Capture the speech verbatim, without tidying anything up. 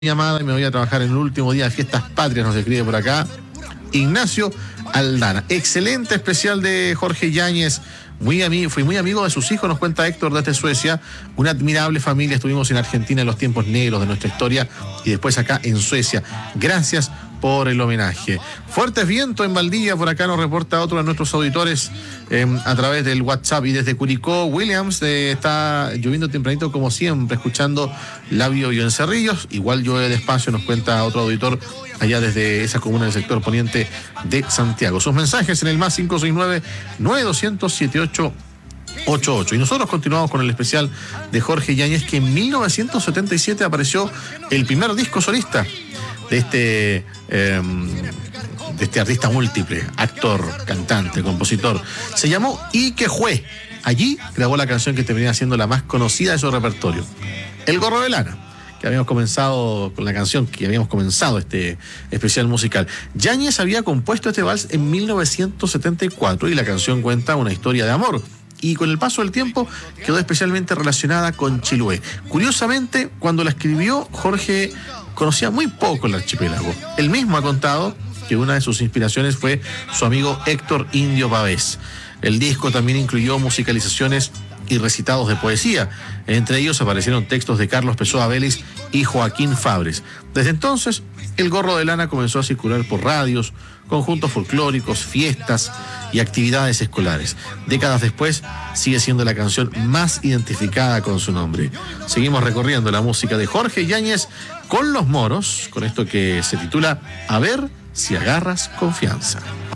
llamada y me voy a trabajar en el último día de fiestas patrias, nos escribe por acá Ignacio Aldana. Excelente especial de Jorge Yáñez. Muy ami- fui muy amigo de sus hijos, nos cuenta Héctor desde Suecia. Una admirable familia, estuvimos en Argentina en los tiempos negros de nuestra historia y después acá en Suecia. Gracias por el homenaje. Fuertes vientos en Valdivia, por acá nos reporta otro de nuestros auditores eh, a través del WhatsApp. Y desde Curicó, Williams, eh, está lloviendo tempranito como siempre, escuchando Labio y en Cerrillos. Igual llueve despacio, nos cuenta otro auditor allá desde esa comuna del sector poniente de Santiago. Sus mensajes en el más cinco seis nueve, nueve dos cero cero, siete ocho ocho ocho. Y nosotros continuamos con el especial de Jorge Yáñez, que en mil novecientos setenta y siete apareció el primer disco solista de este, eh, de este artista múltiple, actor, cantante, compositor. Se llamó Iquejue. Allí grabó la canción que termina siendo la más conocida de su repertorio, El Gorro de Lana, que habíamos comenzado con la canción que habíamos comenzado este especial musical. Yáñez había compuesto este vals en mil novecientos setenta y cuatro y la canción cuenta una historia de amor. Y con el paso del tiempo quedó especialmente relacionada con Chiloé. Curiosamente, cuando la escribió, Jorge conocía muy poco el archipiélago. Él mismo ha contado que una de sus inspiraciones fue su amigo Héctor Indio Pavés. El disco también incluyó musicalizaciones y recitados de poesía. Entre ellos aparecieron textos de Carlos Pessoa Vélez y Joaquín Fabres. Desde entonces, El Gorro de Lana comenzó a circular por radios, conjuntos folclóricos, fiestas y actividades escolares. Décadas después, sigue siendo la canción más identificada con su nombre. Seguimos recorriendo la música de Jorge Yáñez con los moros, con esto que se titula A ver si agarras confianza.